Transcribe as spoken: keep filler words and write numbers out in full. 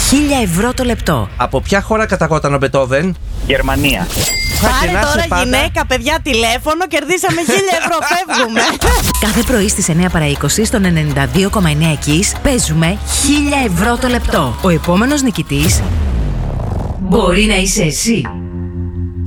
χίλια ευρώ το λεπτό. Από ποια χώρα καταγόταν ο Μπετόβεν? Γερμανία. Πάρε τώρα πάντα. Γυναίκα, παιδιά, τηλέφωνο, κερδίσαμε χίλια ευρώ, φεύγουμε. Κάθε πρωί στις εννιά παρά είκοσι στον ενενήντα δύο κόμμα εννιά Kiss παίζουμε χίλια ευρώ το λεπτό. Ο επόμενος νικητής μπορεί να είσαι εσύ.